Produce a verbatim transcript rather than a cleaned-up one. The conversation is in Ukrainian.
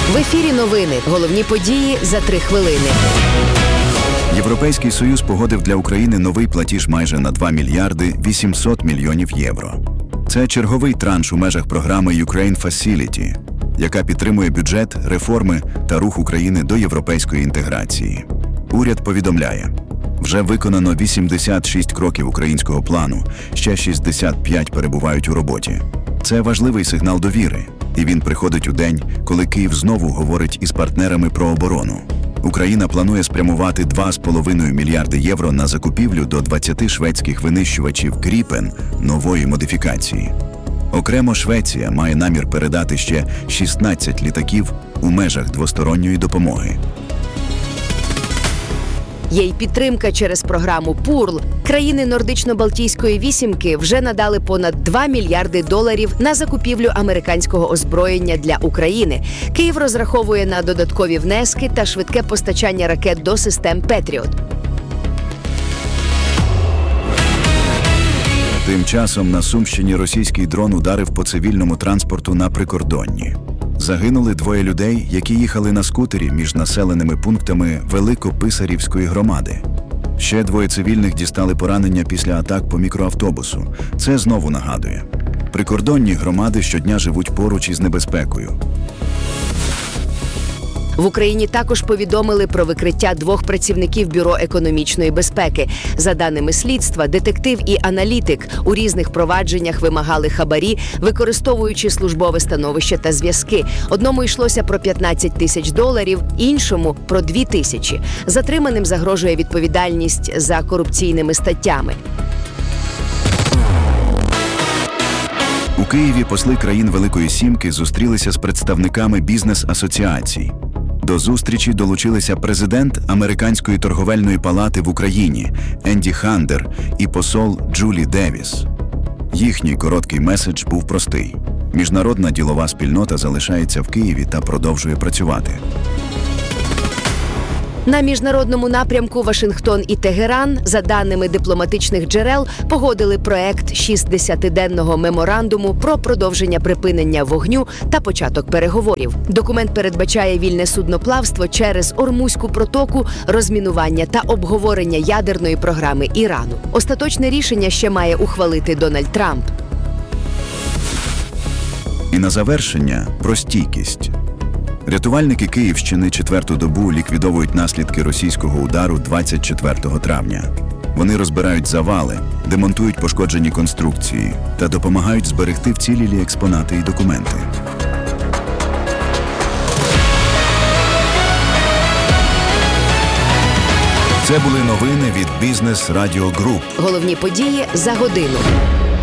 В ефірі новини. Головні події за три хвилини. Європейський Союз погодив для України новий платіж майже на два мільярди вісімсот мільйонів євро. Це черговий транш у межах програми Ukraine Facility, яка підтримує бюджет, реформи та рух України до європейської інтеграції. Уряд повідомляє, вже виконано вісімдесят шість кроків українського плану, ще шістдесят п'ять перебувають у роботі. Це важливий сигнал довіри, і він приходить у день, коли Київ знову говорить із партнерами про оборону. Україна планує спрямувати два з половиною мільярди євро на закупівлю до двадцяти шведських винищувачів «Гріпен» нової модифікації. Окремо Швеція має намір передати ще шістнадцять літаків у межах двосторонньої допомоги. Є й підтримка через програму «Пурл». Країни Нордично-Балтійської вісімки вже надали понад два мільярди доларів на закупівлю американського озброєння для України. Київ розраховує на додаткові внески та швидке постачання ракет до систем «Петріот». Тим часом на Сумщині російський дрон ударив по цивільному транспорту на прикордонні. Загинули двоє людей, які їхали на скутері між населеними пунктами Великописарівської громади. Ще двоє цивільних дістали поранення після атак по мікроавтобусу. Це знову нагадує. Прикордонні громади щодня живуть поруч із небезпекою. В Україні також повідомили про викриття двох працівників Бюро економічної безпеки. За даними слідства, детектив і аналітик у різних провадженнях вимагали хабарі, використовуючи службове становище та зв'язки. Одному йшлося про п'ятнадцять тисяч доларів, іншому – про дві тисячі. Затриманим загрожує відповідальність за корупційними статтями. У Києві посли країн Великої Сімки зустрілися з представниками бізнес-асоціацій. До зустрічі долучилися президент Американської торговельної палати в Україні Енді Хандер і посол Джулі Девіс. Їхній короткий меседж був простий. Міжнародна ділова спільнота залишається в Києві та продовжує працювати. На міжнародному напрямку Вашингтон і Тегеран, за даними дипломатичних джерел, погодили проект шістдесятиденного меморандуму про продовження припинення вогню та початок переговорів. Документ передбачає вільне судноплавство через Ормузьку протоку, розмінування та обговорення ядерної програми Ірану. Остаточне рішення ще має ухвалити Дональд Трамп. І на завершення – про стійкість. Рятувальники Київщини четверту добу ліквідовують наслідки російського удару двадцять четвертого травня. Вони розбирають завали, демонтують пошкоджені конструкції та допомагають зберегти вцілілі експонати і документи. Це були новини від Бізнес Радіо Груп. Головні події за годину.